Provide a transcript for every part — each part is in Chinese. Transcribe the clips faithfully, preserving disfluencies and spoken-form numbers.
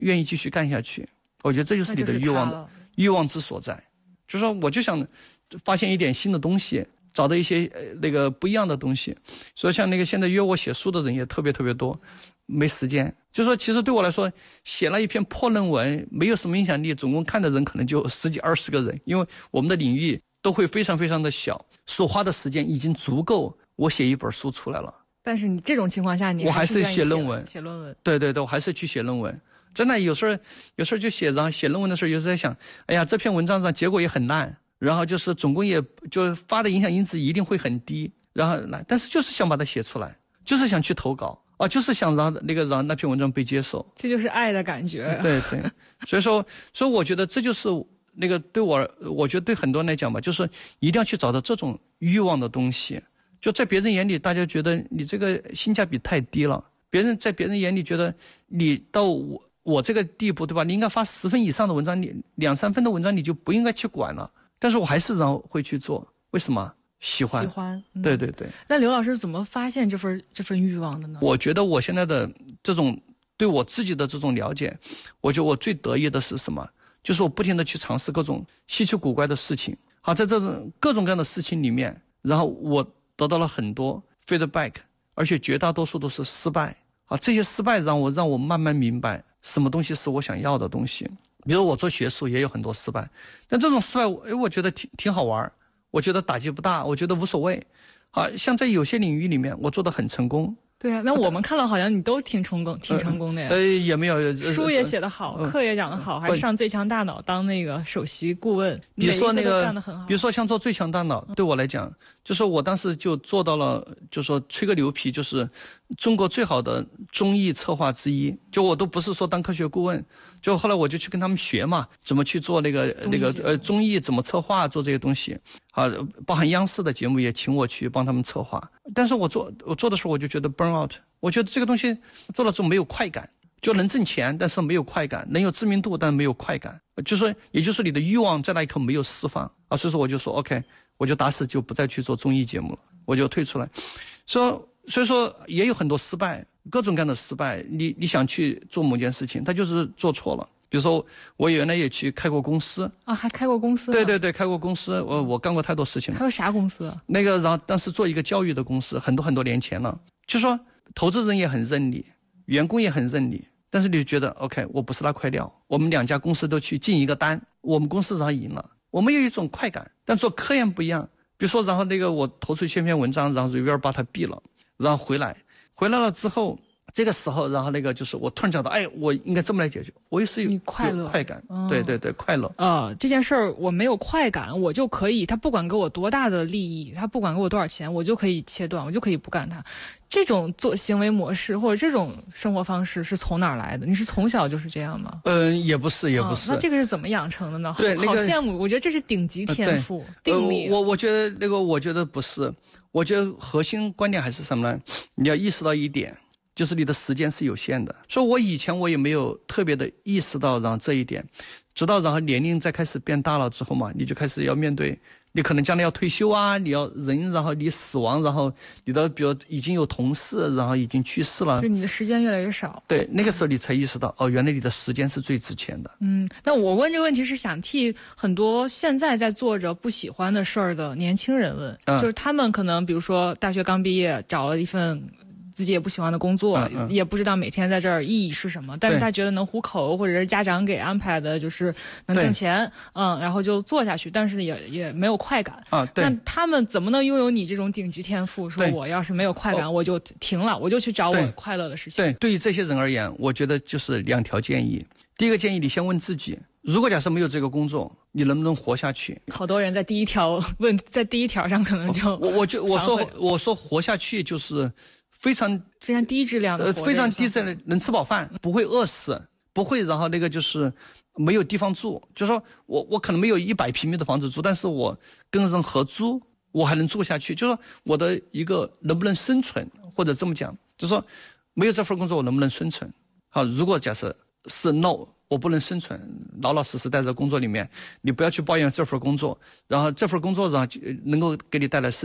愿意继续干下去。我觉得这就是你的欲望的欲望之所在，就是说我就想发现一点新的东西，找到一些、呃、那个不一样的东西。所以像那个现在约我写书的人也特别特别多，没时间。就是说其实对我来说，写了一篇破论文没有什么影响力，总共看的人可能就十几二十个人，因为我们的领域都会非常非常的小，所花的时间已经足够我写一本书出来了。 但是你这种情况下，你我还是写论文， 写论文。 对对对，我还是去写论文。真的有时候有时候就写，然后写论文的时候，有时候在想，哎呀，这篇文章上结果也很烂。然后就是总共也就发的影响因子一定会很低，然后来，但是就是想把它写出来，就是想去投稿啊，就是想让那个让那篇文章被接受， 这就是爱的感觉。 对对，所以说，所以我觉得这就是那个对我，我觉得对很多人来讲吧，就是一定要去找到这种欲望的东西。就在别人眼里，大家觉得你这个性价比太低了，别人在别人眼里觉得你到我我这个地步，对吧？你应该发十分以上的文章，你两三分的文章你就不应该去管了。但是我还是然后会去做，为什么？喜欢， 喜欢，嗯、 对对对。 那刘老师怎么发现这份这份欲望的呢？ 我觉得我现在的这种对我自己的这种了解，我觉得我最得意的是什么？就是我不停的去尝试各种稀奇古怪的事情。好，在这种各种各样的事情里面，然后我得到了很多 feedback， 而且绝大多数都是失败。好，这些失败让我让我慢慢明白什么东西是我想要的东西。比如我做学术也有很多失败，但这种失败我我觉得挺挺好玩，我觉得打击不大，我觉得无所谓。好像在有些领域里面我做得很成功。 对啊，那我们看到好像你都挺成功，挺成功的呀。 呃，也没有，呃、 书也写得好，呃、课也讲得好，呃、还上最强大脑当那个首席顾问。 比如说那个， 干得很好。 比如说像做最强大脑，对我来讲，就是我当时就做到了，就说吹个牛皮，就是中国最好的综艺策划之一。就我都不是说当科学顾问，就后来我就去跟他们学嘛，怎么去做那个那个呃综艺怎么策划，做这些东西。啊，包含央视的节目也请我去帮他们策划，但是我做我做的时候我就觉得 burn out， 我觉得这个东西做了之后没有快感，就能挣钱，但是没有快感，能有知名度，但没有快感，就是也就是你的欲望在那一刻没有释放啊，所以说我就说 OK， 我就打死就不再去做综艺节目了，我就退出来。说所以说也有很多失败，各种各样的失败，你你想去做某件事情，它就是做错了。比如说，我原来也去开过公司啊，还开过公司？ 对对对，开过公司，我我干过太多事情了。 开过啥公司？ 那个，然后当时做一个教育的公司，很多很多年前了。就说投资人也很认你，员工也很认你，但是你就觉得 OK， 我不是那块料。我们两家公司都去进一个单，我们公司然后赢了，我们有一种快感。但做科研不一样，比如说，然后那个我投出去一篇文章，然后 reviewer 把它毙了，然后回来，回来了之后。这个时候，然后那个就是我突然觉得，哎，我应该这么来解决，我也是有快乐快感， 哦、 对对对，快乐。 呃，这件事儿我没有快感，我就可以，他不管给我多大的利益，他不管给我多少钱，我就可以切断，我就可以不干他。这种做行为模式或者这种生活方式是从哪儿来的？你是从小就是这样吗？ 嗯、呃，也不是，也不是、 哦。那这个是怎么养成的呢？ 对，那个、 好羡慕，我觉得这是顶级天赋、 呃、 定力、 呃。我我觉得那个，我觉得不是，我觉得核心观点还是什么呢？你要意识到一点。就是你的时间是有限的，所以我以前我也没有特别的意识到然后这一点，直到然后年龄再开始变大了之后嘛，你就开始要面对，你可能将来要退休啊，你要人，然后你死亡，然后你的比如已经有同事，然后已经去世了， 就你的时间越来越少。 对，那个时候你才意识到，哦，原来你的时间是最值钱的。 嗯，那我问这个问题是想替很多现在在做着不喜欢的事儿的年轻人问，嗯、就是他们可能比如说大学刚毕业，找了一份。自己也不喜欢的工作、嗯嗯、也不知道每天在这儿意义是什么，但是他觉得能糊口，或者是家长给安排的就是能挣钱，嗯，然后就做下去，但是也也没有快感啊。对， 那他们怎么能拥有你这种顶级天赋？说我要是没有快感，我就停了，我就去找我快乐的事情。 对，对于这些人而言，我觉得就是两条建议。第一个建议，你先问自己，如果假设没有这个工作，你能不能活下去？ 好多人在第一条问，在第一条上可能就我我就我说我说活下去就是。非常非常低质量的、呃， 非常低质量，能吃饱饭，不会饿死，不会，然后那个就是没有地方住，就是说我我可能没有一百平米的房子住，但是我跟人合租，我还能住下去，就是说我的一个能不能生存，或者这么讲，就是说没有这份工作我能不能生存？好，如果假设是 no， 我不能生存，老老实实在这工作里面，你不要去抱怨这份工作，然后这份工作然后能够给你带来生存。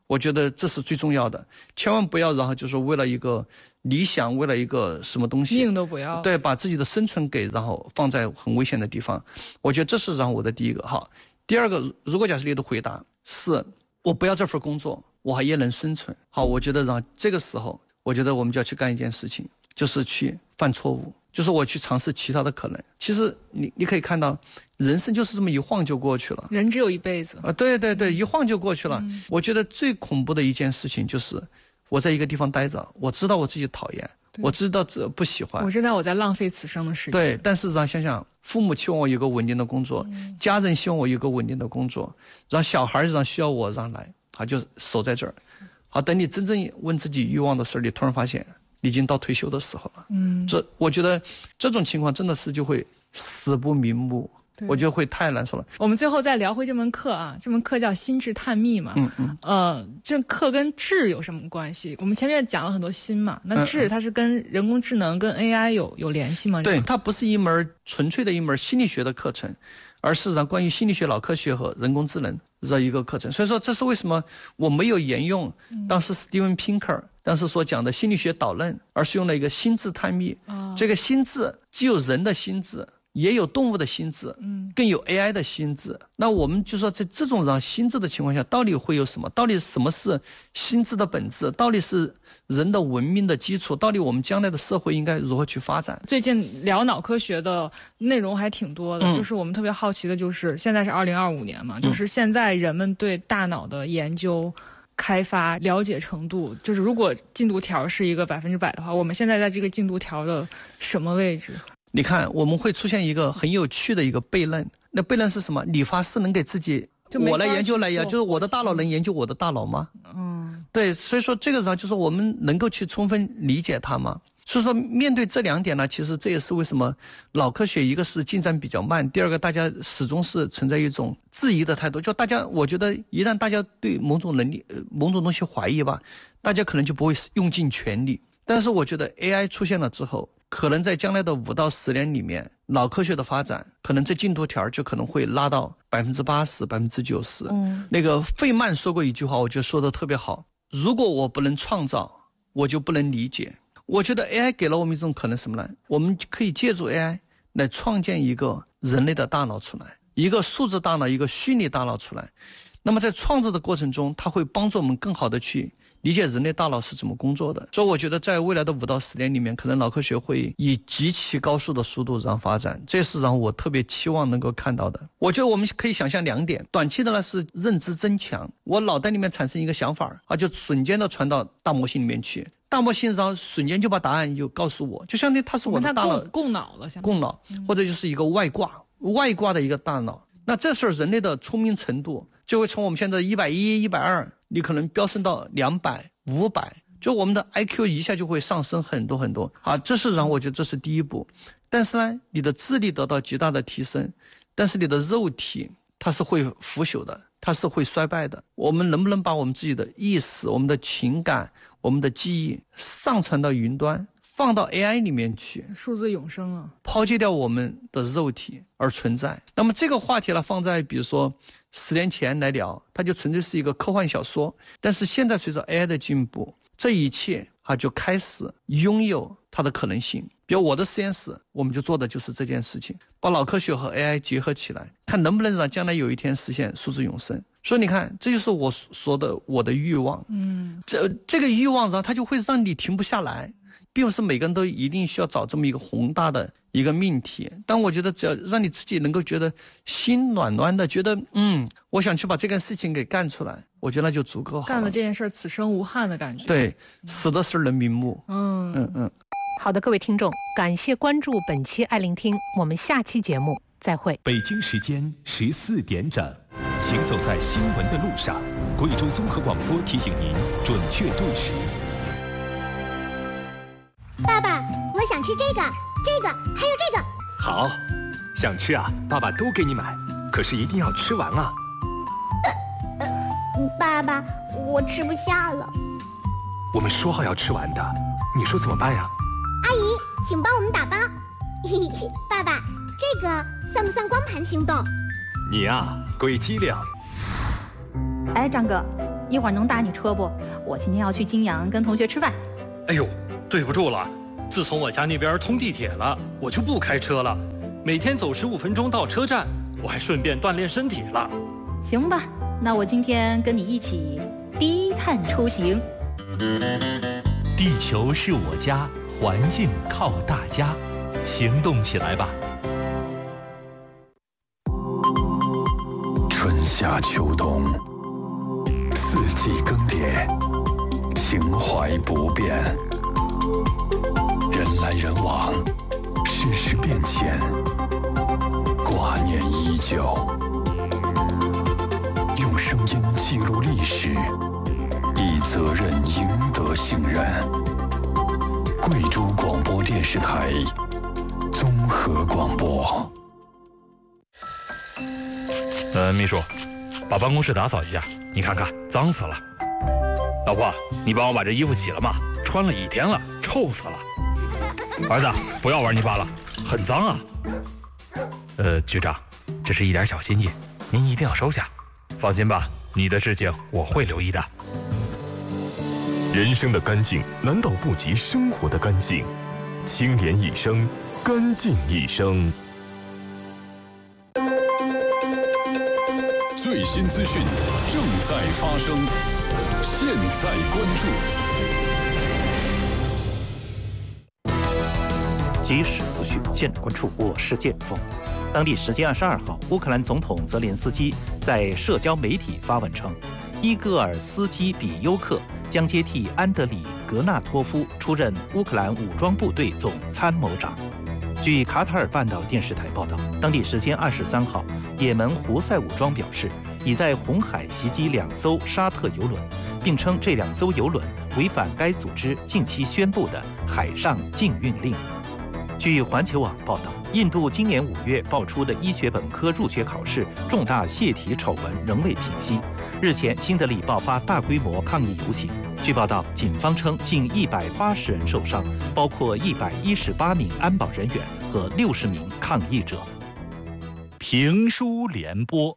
我觉得这是最重要的，千万不要然后就是为了一个理想，为了一个什么东西， 命都不要， 对，把自己的生存给然后放在很危险的地方。我觉得这是然后我的第一个。好，第二个，如果假设你的回答是我不要这份工作，我还也能生存，好，我觉得然后这个时候，我觉得我们就要去干一件事情，就是去犯错误，就是我去尝试其他的可能。其实你你可以看到，人生就是这么一晃就过去了， 人只有一辈子啊，对对对，一晃就过去了。嗯、我觉得最恐怖的一件事情就是我在一个地方待着，我知道我自己讨厌，我知道这不喜欢， 我知道我在浪费此生的时间。 对，但是让想想，父母期望我有个稳定的工作，嗯、家人希望我有个稳定的工作，然后小孩让需要我让来，他就守在这儿。好，等你真正问自己欲望的事儿，你突然发现你已经到退休的时候了。嗯，这我觉得这种情况真的是就会死不瞑目。我觉得会太难说了。 我们最后再聊回这门课啊，这门课叫心智探秘嘛。嗯嗯。呃，这课跟智有什么关系？我们前面讲了很多心嘛，那智它是跟人工智能、跟 A I 有有联系吗？ 对，它不是一门纯粹的一门心理学的课程，而是让关于心理学、脑科学和人工智能的一个课程。所以说，这是为什么我没有沿用当时 Steven Pinker 当时所讲的心理学导论，而是用了一个心智探秘。哦、这个心智既有人的心智，也有动物的心智，嗯，更有 A I 的心智。那我们就说，在这种让心智的情况下，到底会有什么？到底什么是心智的本质？到底是人的文明的基础？到底我们将来的社会应该如何去发展？ 最近聊脑科学的内容还挺多的，嗯、就是我们特别好奇的，就是现在是二零二五年嘛，嗯、就是现在人们对大脑的研究、开发、了解程度，就是如果进度条是一个百分之百的话，我们现在在这个进度条的什么位置？ 你看，我们会出现一个很有趣的一个悖论。那悖论是什么？理发师能给自己，我来研究来呀，就是我的大脑能研究我的大脑吗？嗯，对，所以说这个上就是我们能够去充分理解它吗？所以说面对这两点呢，其实这也是为什么脑科学一个是进展比较慢，第二个大家始终是存在一种质疑的态度。就大家，我觉得一旦大家对某种能力、呃、某种东西怀疑吧，大家可能就不会用尽全力。但是我觉得 A I 出现了之后，可能在将来的五到十年里面，脑科学的发展，可能这进度条就可能会拉到百分之八十、百分之九十。嗯，那个费曼说过一句话，我觉得说的特别好：如果我不能创造，我就不能理解。我觉得 A I 给了我们一种可能什么呢？我们可以借助 A I 来创建一个人类的大脑出来，一个数字大脑，一个虚拟大脑出来。那么在创造的过程中，它会帮助我们更好的去理解人类大脑是怎么工作的。所以我觉得在未来的五到十年里面，可能脑科学会以极其高速的速度让发展，这是让我特别期望能够看到的。我觉得我们可以想象两点，短期的呢是认知增强，我脑袋里面产生一个想法啊，就瞬间的传到大模型里面去，大模型然后瞬间就把答案就告诉我，就相当于它是我的大脑共脑了， 共脑，或者就是一个外挂外挂的一个大脑。那这时候人类的聪明程度就会从我们现在一百一、一百二，你可能飙升到两百、五百，就我们的 I Q 一下就会上升很多很多啊！这是让我觉得这是第一步。但是呢，你的智力得到极大的提升，但是你的肉体它是会腐朽的，它是会衰败的。我们能不能把我们自己的意识、我们的情感、我们的记忆上传到云端？放到 A I 里面去， 数字永生啊， 抛弃掉我们的肉体而存在。那么这个话题呢，放在比如说十年前来聊，它就纯粹是一个科幻小说。但是现在随着 A I 的进步，这一切它就开始拥有它的可能性。比如我的实验室，我们就做的就是这件事情，把脑科学和 A I 结合起来，看能不能让将来有一天实现数字永生。所以你看，这就是我说的我的欲望。嗯，这这个欲望，然后它就会让你停不下来。并不是每个人都一定需要找这么一个宏大的一个命题，但我觉得只要让你自己能够觉得心暖暖的，觉得嗯，我想去把这件事情给干出来，我觉得那就足够好了。 干了这件事此生无憾的感觉。 对，死的是人瞑目。 嗯嗯嗯。 好的，各位听众，感谢关注本期爱聆听，我们下期节目再会。 北京时间十四点整，行走在新闻的路上，贵州综合广播提醒您准确对时。 爸爸，我想吃这个，这个，还有这个。 好，想吃啊，爸爸都给你买，可是一定要吃完啊。 呃呃，爸爸，我吃不下了。 我们说好要吃完的，你说怎么办呀？ 阿姨，请帮我们打包。嘿嘿，爸爸，这个算不算光盘行动？ 你呀，鬼机灵。 哎，张哥， 一会儿能打你车不？我今天要去金阳跟同学吃饭。 哎呦，对不住了，自从我家那边通地铁了，我就不开车了，每天走十五分钟到车站，我还顺便锻炼身体了。 行吧，那我今天跟你一起低碳出行。 地球是我家，环境靠大家，行动起来吧！ 春夏秋冬，四季更迭，情怀不变，人来人往，世事变迁，挂念依旧。用声音记录历史，以责任赢得信任。贵州广播电视台综合广播。 呃，秘书，把办公室打扫一下，你看看，脏死了。老婆，你帮我把这衣服洗了吗？穿了一天了，臭死了。儿子，不要玩泥巴了，很脏啊。呃，局长，这是一点小心意，您一定要收下。放心吧，你的事情我会留意的。 人生的干净难道不及生活的干净？清廉一生，干净一生。 最新资讯正在发生，现在关注。即时资讯，现在关注。我是剑锋。当地时间二十二号，乌克兰总统泽连斯基在社交媒体发文称，伊戈尔斯基比优克将接替安德里·格纳托夫出任乌克兰武装部队总参谋长。据卡塔尔半岛电视台报道，当地时间二十三号，也门胡塞武装表示，已在红海袭击两艘沙特油轮，并称这两艘油轮违反该组织近期宣布的海上禁运令。据环球网报道，印度今年五月爆出的医学本科入学考试重大泄题丑闻仍未平息。日前，新德里爆发大规模抗议游行。据报道，警方称近一百八十人受伤，包括一百一十八名安保人员和六十名抗议者。 评书联播。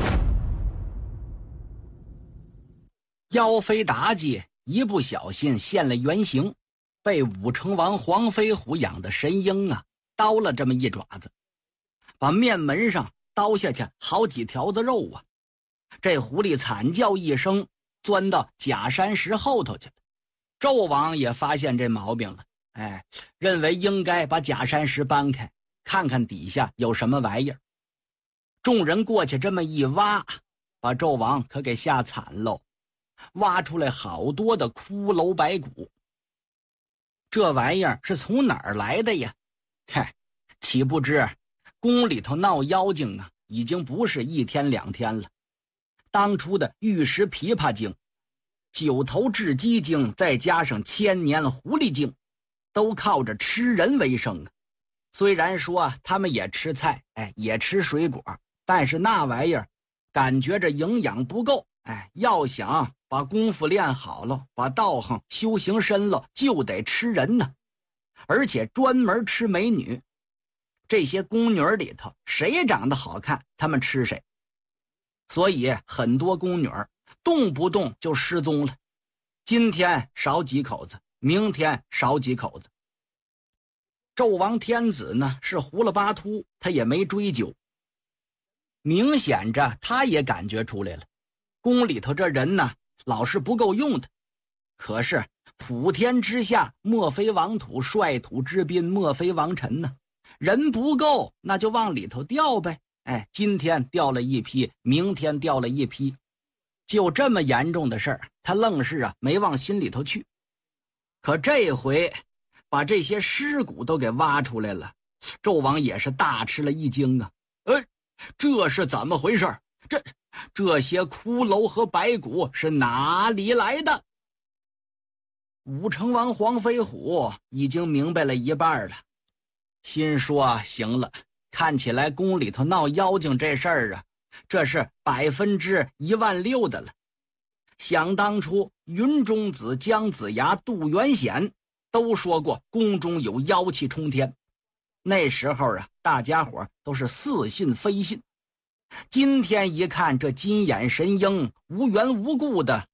妖妃妲己一不小心现了原形，被武成王黄飞虎养的神鹰啊叨了这么一爪子，把面门上叨下去好几条子肉啊！这狐狸惨叫一声，钻到假山石后头去了。纣王也发现这毛病了，哎，认为应该把假山石搬开，看看底下有什么玩意儿。众人过去这么一挖，把纣王可给吓惨喽，挖出来好多的骷髅白骨。这玩意儿是从哪儿来的呀？嗨，岂不知宫里头闹妖精啊，已经不是一天两天了。当初的玉石琵琶精、九头雉鸡精，再加上千年狐狸精，都靠着吃人为生啊。虽然说啊，他们也吃菜，哎，也吃水果，但是那玩意儿感觉这营养不够，哎，要想把功夫练好了，把道行修行深了，就得吃人呢。而且专门吃美女，这些宫女里头谁长得好看，他们吃谁。所以很多宫女动不动就失踪了，今天少几口子，明天少几口子。纣王天子呢是胡了巴秃，他也没追究。明显着他也感觉出来了，宫里头这人呢老是不够用的。可是普天之下莫非王土，率土之滨莫非王臣呢，人不够那就往里头调呗。哎，今天调了一批，明天调了一批，就这么严重的事儿，他愣是啊没往心里头去。可这回把这些尸骨都给挖出来了，纣王也是大吃了一惊啊！哎，这是怎么回事？这这些骷髅和白骨是哪里来的？武成王黄飞虎已经明白了一半了，心说行了，看起来宫里头闹妖精这事儿啊，这是百分之一万六的了。想当初云中子、姜子牙、杜元显都说过宫中有妖气冲天，那时候啊，大家伙都是似信非信。今天一看，这金眼神鹰无缘无故的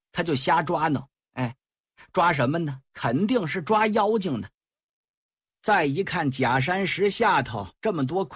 他就瞎抓挠。哎，抓什么呢？肯定是抓妖精呢。再一看假山石下头这么多